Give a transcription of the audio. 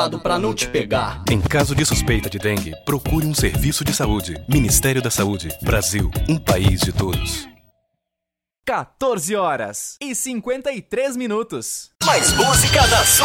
pra não te pegar. Em caso de suspeita de dengue, procure um serviço de saúde. Ministério da Saúde. Brasil, um país de todos. 14 horas e 53 minutos. Mais música na sua